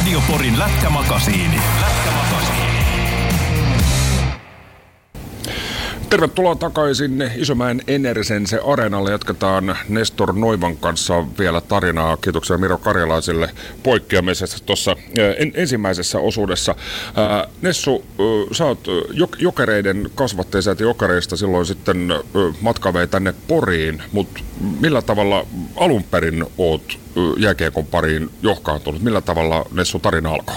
Radio Porin lätkämakasiini. Tervetuloa takaisin Isomäen Enersense Areenalle. Jatketaan Nestor Noivan kanssa vielä tarinaa. Kiitoksia Miro Karjalaiselle poikkeamisesta tuossa ensimmäisessä osuudessa. Nessu, sä oot Jokereiden kasvattaja, sä Jokereista silloin sitten matka vei tänne Poriin, mutta millä tavalla alun perin oot jääkiekon pariin johkaantunut? Millä tavalla Nessu tarina alkoi?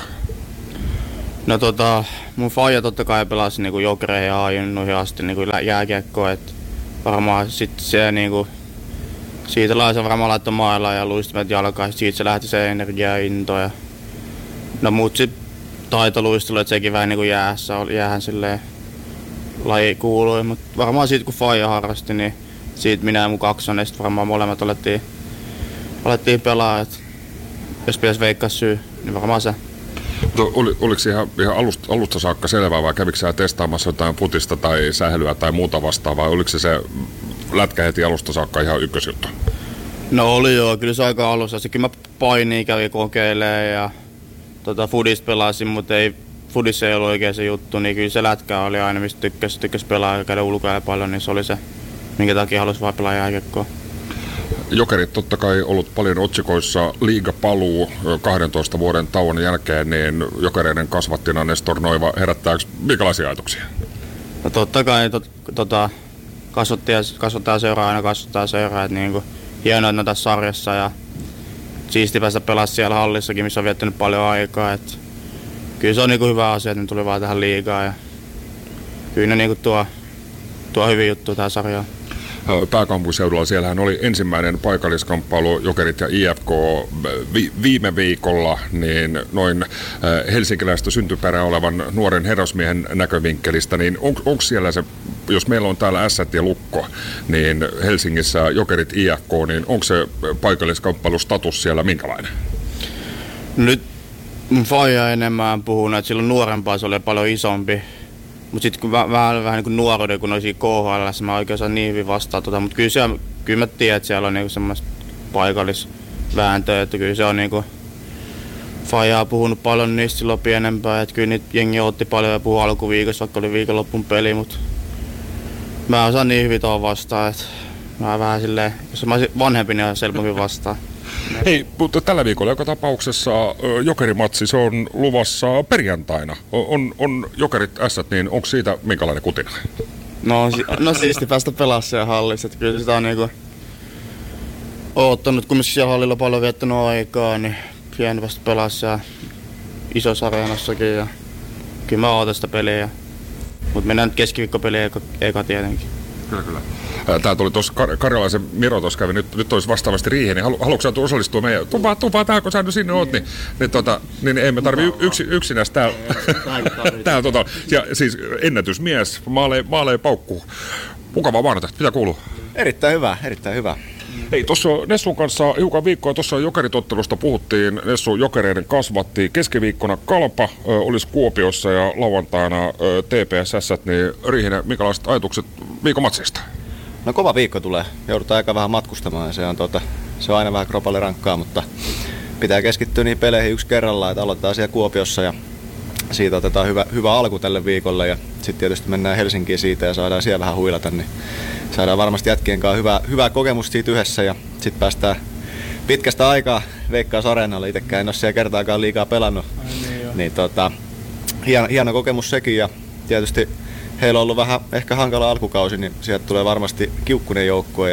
No mun faija totta kai pelasi niinku Jokereihin ja ajunnuihin asti niinku jääkiekkoa, et varmaan sit se niinku siitä laisen varmaan laittoi mailla ja luistimet jalkaan, siitä se lähti se energia ja into ja no mut sit taitoluistelu, et sekin vähän niinku jäähän silleen laji kuului, mut varmaan siitä kun faija harrasti, niin siitä minä ja mun kaksonen sit varmaan molemmat alettiin pelaa, et jos pitäis veikkaa syy, niin varmaan se. Oliko se ihan alusta saakka selvää vai kävikö sä testaamassa jotain putista tai sählyä tai muuta vastaavaa vai oliko se lätkä heti alusta saakka ihan ykkösjuttu? No oli joo, kyllä se aika alussa. Kyllä mä painia kävin kokeilemaan ja fudista pelasin, mutta fudissa ei ollut oikein se juttu, niin kyllä se lätkä oli aina, mistä tykkäs pelaa ja käydä ulkoa paljon, niin se oli se, minkä takia halusi vaan pelaa jääkiekkoa. Jokerit totta kai ollut paljon otsikoissa liigapaluu 12 vuoden tauon jälkeen, niin Jokereiden kasvattina Nestor Noiva, herättääkö minkälaisia ajatuksia? No totta kai kasvattaa seuraa, että niinku hienoa, että on tässä sarjassa ja siisti päästä pelaa siellä hallissakin, missä on viettänyt paljon aikaa. Et kyllä se on niinku hyvä asia, että ne tuli vaan tähän liigaan ja kyllä ne niinku tuo hyviä juttuja tähän sarjaan. Pääkaupunkiseudulla siellähän oli ensimmäinen paikalliskamppailu Jokerit ja IFK viime viikolla, niin noin helsinkiläistä syntyperää olevan nuoren herrasmiehen näkövinkkelistä, niin onko siellä se, jos meillä on täällä Ässät ja Lukko, niin Helsingissä Jokerit IFK, niin onko se paikalliskamppailustatus siellä minkälainen? Nyt mun faija enemmän puhuu, että silloin nuorempaa se oli paljon isompi. Mutta sitten kun vähän niin kuin nuoruuden, kun olisi KHL, mä oikein osaan niin hyvin vastaa mutta kyllä mä tiedän, että siellä on niinku semmoista paikallisvääntöä, että kyllä se on niinku faijaa puhunut paljon niistä silloin pienempää, että kyllä niitä jengi otti paljon ja puhui alkuviikossa, vaikka oli viikonloppun peli, mutta mä osaan niin hyvin tuohon vastaan, että mä vähän silleen, jos mä olisin vanhempi, niin olisi helpommin vastaan. Hei, mutta tällä viikolla joka tapauksessa Jokerimatsi, se on luvassa perjantaina. On Jokerit Ässät, niin onko siitä minkälainen kutina? No siisti päästä pelaa siellä hallissa, että kyllä sitä on niinku oottanut, kumminkin siellä hallilla paljon viettänyt aikaa, niin pieni päästä pelaa siellä isossa areenassakin ja kyllä mä ootan sitä peliä. Mutta mennään nyt keskiviikkopeliä eka tietenkin. Kyllä. Tää tuli tuossa Karjalaisen Miro tuossa kävi, nyt olisi vastaavasti riihi, niin haluatko sä osallistua meidän? Tupaa tää, kun sä nyt sinne oot, niin emme tarvii yksinäs täällä. Ja siis ennätysmies, maalee paukkuu. Mukavaa maanantaita, mitä kuuluu? Erittäin hyvä. Hei, tuossa Nessun kanssa hiukan viikkoa tuossa Jokeritottelusta puhuttiin. Nessu Jokereiden kasvatti. Keskiviikkona Kalpa olisi Kuopiossa ja lauantaina TPS, niin Riihinen, minkälaiset ajatukset viikon matsista? No kova viikko tulee. Joudutaan aika vähän matkustamaan ja se on aina vähän kropalle rankkaa, mutta pitää keskittyä niihin peleihin yksi kerrallaan, että aloitetaan siellä Kuopiossa ja siitä otetaan hyvä alku tälle viikolle ja sitten tietysti mennään Helsinkiin siitä ja saadaan siellä vähän huilata, niin saadaan varmasti jätkien kanssa hyvää kokemusta siitä yhdessä ja sitten päästään pitkästä aikaa Veikkaus-areenalle. Itsekään en ole siellä kertaakaan liikaa pelannut. Niin hieno kokemus sekin ja tietysti heillä on ollut vähän ehkä hankala alkukausi, niin sieltä tulee varmasti kiukkunen joukkue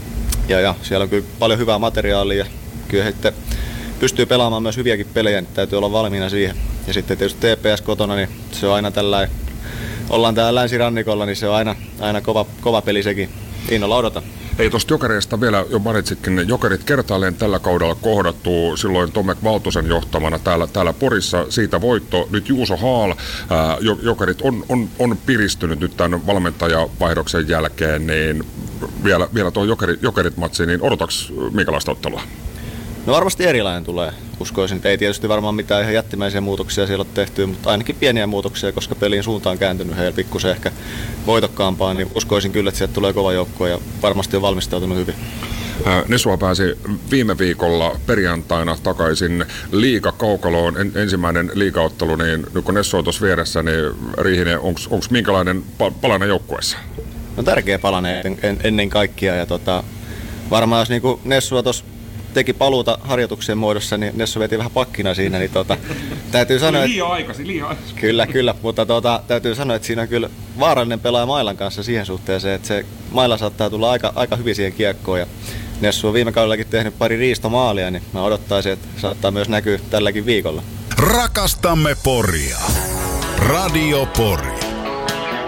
ja siellä on kyllä paljon hyvää materiaalia ja kyllä he sitten pystyy pelaamaan myös hyviäkin pelejä, niin täytyy olla valmiina siihen. Ja sitten tietysti TPS kotona, niin se on aina tällainen, ollaan täällä länsirannikolla, niin se on aina kova peli sekin. Innolla odotan. Ei tuosta Jokereista vielä jo mainitsitkin, Jokerit kertaalleen tällä kaudella kohdattu silloin Tomek Valtosen johtamana täällä Porissa, siitä voitto. Nyt Juuso Haal, Jokerit on piristynyt nyt tämän valmentajavaihdoksen jälkeen, niin vielä tuo Jokerit-matsi, niin odotaks minkälaista ottelua? No varmasti erilainen tulee, uskoisin, että ei tietysti varmaan mitään ihan jättimäisiä muutoksia siellä ole tehty, mutta ainakin pieniä muutoksia, koska pelin suunta on kääntynyt heillä pikkusen ehkä voitokkaampaa, niin uskoisin kyllä, että sieltä tulee kova joukko ja varmasti on valmistautunut hyvin. Nessua pääsi viime viikolla perjantaina takaisin liigakaukaloon. Ensimmäinen liigaottelu, niin nyt kun Nessu on tuossa vieressä, niin Riihinen, onko minkälainen palanen joukkueessa? No tärkeä palanen ennen kaikkea ja varmaan jos niinku Nessua tuossa teki paluuta harjoituksien muodossa, niin Nessu veti vähän pakkina siinä, niin täytyy sanoa, liian aikaisin. Kyllä, mutta täytyy sanoa, että siinä on kyllä vaarallinen pelaaja mailan kanssa siihen suhteeseen, että se maila saattaa tulla aika hyvin siihen kiekkoon ja Nessu on viime kaudellakin tehnyt pari riistomaalia, niin mä odottaisin, että saattaa myös näkyä tälläkin viikolla. Rakastamme Poria. Radio Pori.